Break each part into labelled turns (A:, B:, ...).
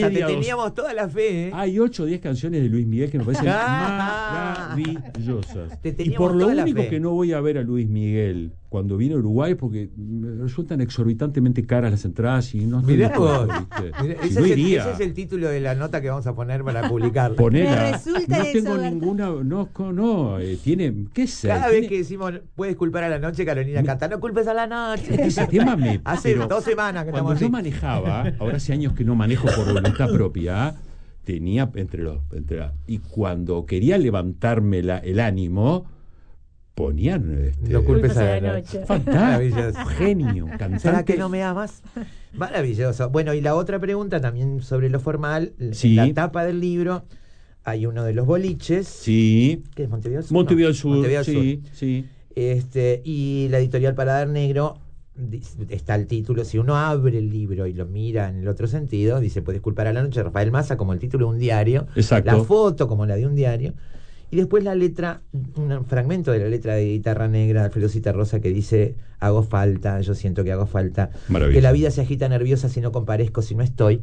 A: media.
B: Te teníamos toda la fe, ¿eh?
A: Hay 8 o 10 canciones de Luis Miguel que me parecen maravillosas.
B: Te
A: Y
B: teníamos
A: por lo
B: toda la
A: único
B: fe.
A: que no voy a ver a Luis Miguel cuando viene a Uruguay, porque me resultan exorbitantemente caras las entradas y no estoy
B: Mirá
A: dispuesto,
B: vos.
A: ¿viste?
B: Mirá,
A: Si
B: ese,
A: no
B: es
A: iría.
B: ese es el título de la nota que vamos a poner para publicarla.
A: Ponela.
C: Me resulta
A: No
C: eso,
A: tengo
C: ¿verdad?
A: ninguna. No, tiene. ¿Qué sé?
B: Cada vez que decimos, puedes culpar a la noche, Carolina canta, no culpes a la noche.
A: Ese tema me.
B: Hace
A: pero
B: 2 semanas que
A: cuando
B: estamos
A: yo
B: así.
A: manejaba, ahora hace años que no manejo por voluntad propia, tenía y cuando quería levantarme el ánimo, ponían
B: No culpes a la noche.
A: fantástico,
B: Maravilloso.
A: genio, cantante.
B: ¿Será que no me amas? Maravilloso. Bueno, y la otra pregunta también sobre lo formal.
A: Sí.
B: En la tapa del libro hay uno de los boliches.
A: Sí.
B: ¿Qué es Montevideo del Sur?
A: Montevideo
B: No,
A: del Sur.
B: Montevideo del
A: Sí,
B: Sur.
A: sí.
B: Y la editorial Paladar Negro, está el título. Si uno abre el libro y lo mira en el otro sentido, dice: puedes culpar a la noche, Rafael Mazza, como el título de un diario.
A: Exacto.
B: La foto como la de un diario. Y después la letra, un fragmento de la letra de Guitarra Negra de Alfredo Citarrosa, que dice: hago falta, yo siento que hago falta,
A: Maravilloso.
B: que la vida se agita nerviosa si no comparezco, si no estoy.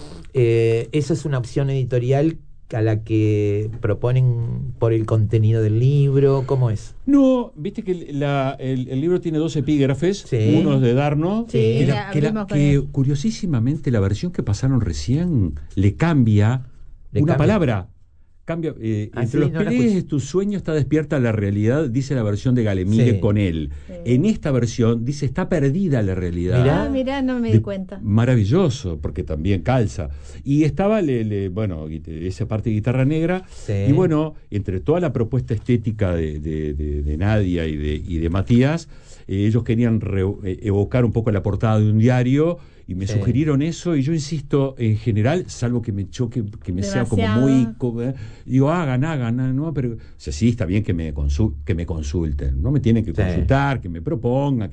B: Eso es una opción editorial a la que proponen por el contenido del libro. ¿Cómo es?
A: No, viste que el libro tiene 2 epígrafes,
B: Sí.
A: uno es de Darno,
C: Sí, abrimos con
A: que
C: él.
A: curiosísimamente la versión que pasaron recién le cambia
B: ¿Le
A: una
B: cambia?
A: palabra. Cambia,
B: Ah,
A: entre
B: sí,
A: los
B: no la
A: pliegues
B: escuché.
A: de tu sueño está despierta la realidad, dice la versión de Galemire
B: Sí.
A: con él.
C: Sí.
A: En esta versión dice está perdida la realidad.
B: Mirá.
C: Mirá, no me
A: De-
C: di cuenta.
A: Maravilloso, porque también calza. Y estaba, esa parte de Guitarra Negra.
B: Sí.
A: Y bueno, entre toda la propuesta estética de Nadia y de Matías, ellos querían evocar un poco la portada de un diario y me
B: Sí.
A: sugirieron eso. Y yo insisto, en general, salvo que me choque, que me sea como
C: Demasiado.
A: muy. Digo, hagan, no, pero. O sea, sí, está bien que me consulten. No me tienen que
B: Sí.
A: consultar, que me propongan,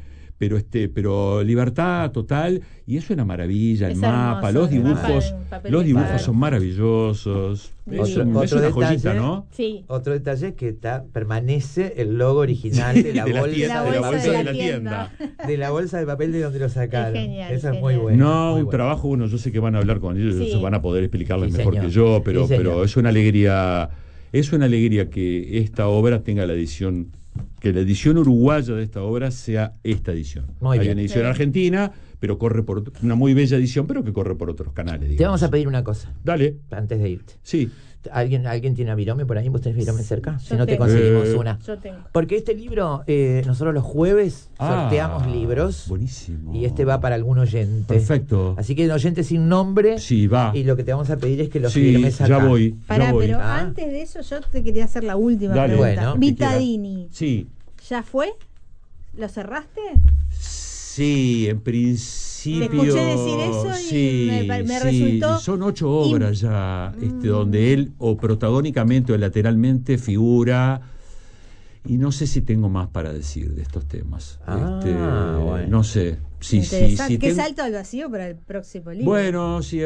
A: pero libertad total, y eso es una maravilla. El
C: Es
A: mapa,
C: hermoso,
A: los
C: el mapa
A: dibujos,
C: en papel
A: los
C: de
A: dibujos
C: cuadro.
A: son maravillosos.
C: Divino.
A: Es
B: Otro
A: una
B: detalle,
A: joyita, ¿no?
C: Sí.
B: Otro detalle es que permanece el logo original de la bolsa,
C: tienda,
A: de la
C: bolsa
A: bolsa
C: de
A: de
C: la
A: la tienda.
B: de la bolsa de papel de donde lo sacaron.
C: Es genial,
B: Eso es
C: genial.
B: muy bueno.
A: No,
B: muy
A: un
B: bueno.
A: trabajo, bueno, yo sé que van a hablar con ellos,
C: Sí.
A: se van a poder explicarles
B: Sí,
A: mejor
B: señor.
A: que yo, pero
B: Sí, señor.
A: es una alegría que esta obra tenga la edición, que la edición uruguaya de esta obra sea esta edición.
B: Muy
A: Hay
B: bien.
A: una edición
C: Sí.
A: argentina, pero corre por una muy bella edición, pero que corre por otros canales.
B: Te
A: digamos.
B: vamos a pedir una cosa
A: Dale,
B: antes de irte.
A: sí.
B: ¿Alguien tiene a Virome por ahí? ¿Vos tenés Virome cerca? Si
C: Yo
B: no, te
C: tengo.
B: conseguimos una.
C: Yo tengo.
B: Porque este libro, nosotros los jueves sorteamos libros.
A: Buenísimo.
B: Y este va para algún oyente.
A: Perfecto.
B: Así que el oyente sin nombre.
A: Sí, va.
B: Y lo que te vamos a pedir es que los
A: Sí,
B: firmes acá.
A: ya voy.
C: Pará, pero
B: Ah.
C: antes de eso yo te quería hacer la última
A: Dale.
C: pregunta.
B: Bueno,
C: Vitadini,
A: Sí.
C: ¿ya fue? ¿Lo cerraste?
A: Sí, en principio.
C: Te escuché decir eso y
A: sí,
C: me
A: sí.
C: resultó
A: Son 8 obras ya, donde él o protagónicamente o lateralmente figura. Y no sé si tengo más para decir de estos temas.
B: Bueno.
A: No sé. Sí,
C: interesante. Qué
A: tengo-
C: salto al vacío para el próximo libro.
A: Bueno, sí.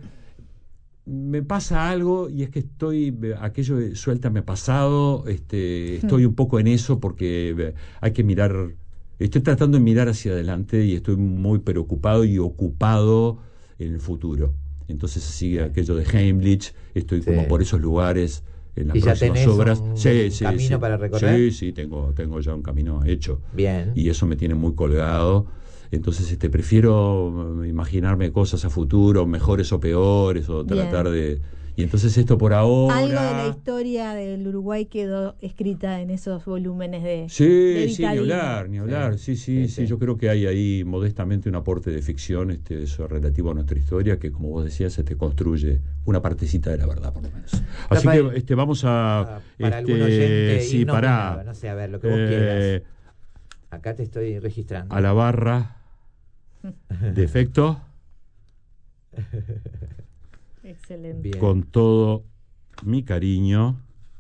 A: Me pasa algo y es que aquello de suéltame pasado, estoy un poco en eso porque hay que mirar, estoy tratando de mirar hacia adelante y estoy muy preocupado y ocupado en el futuro. Entonces sigue aquello de Heimlich, estoy como
B: Sí.
A: por esos lugares en las
B: ¿Y ya
A: próximas
B: tenés
A: obras.
B: un camino para recorrer?
A: Sí, tengo ya un camino hecho.
B: Bien.
A: Y eso me tiene muy colgado. Entonces prefiero imaginarme cosas a futuro, mejores o peores, o
C: Bien.
A: tratar de... Y entonces esto por ahora...
C: Algo de la historia del Uruguay quedó escrita en esos volúmenes de
A: Sí,
C: de
A: sí, ni
C: Vitadini.
A: hablar. Sí, yo creo que hay ahí modestamente un aporte de ficción eso relativo a nuestra historia, que como vos decías, construye una partecita de la verdad, por lo menos. Así
B: Rafael,
A: que vamos a...
B: para algún oyente
A: sí,
B: innominado, no sé, a ver, lo que vos quieras. Acá te estoy registrando.
A: A la barra de efecto,
C: Excelente.
B: Bien.
A: con todo mi cariño,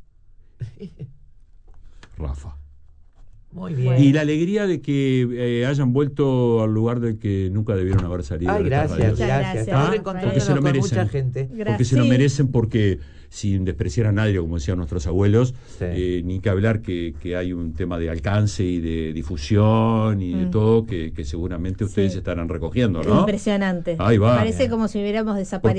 A: Rafa.
B: Muy bien.
A: Y la alegría de que hayan vuelto al lugar del que nunca debieron haber salido.
B: Ay,
A: de esta
B: gracias,
A: radio.
C: Muchas
B: gracias.
C: gracias.
B: Estamos
A: Porque
B: reencontrándonos
A: se lo
B: con
A: merecen.
B: mucha gente.
A: Porque se lo
C: Sí.
A: merecen, porque sin despreciar a nadie, como decían nuestros abuelos,
B: Sí.
A: ni que hablar que hay un tema de alcance y de difusión y de todo que seguramente ustedes
C: Sí.
A: estarán recogiendo, ¿no?
C: Impresionante.
A: Ahí va.
C: Parece como si hubiéramos desaparecido.